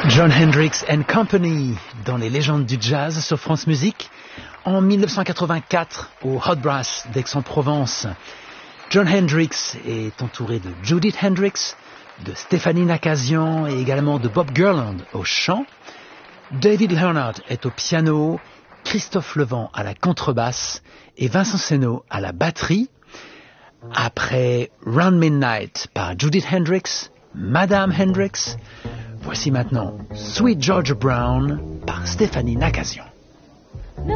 John Hendricks and Company dans les légendes du jazz sur France Musique. En 1984, au Hot Brass d'Aix-en-Provence, John Hendricks est entouré de Judith Hendricks, de Stéphanie Nakazian et également de Bob Gerland au chant. David Leonard est au piano, Christophe Levent à la contrebasse et Vincent Seno à la batterie. Après Round Midnight par Judith Hendricks, Madame Hendricks, voici maintenant Sweet Georgia Brown par Stéphanie Nakazian.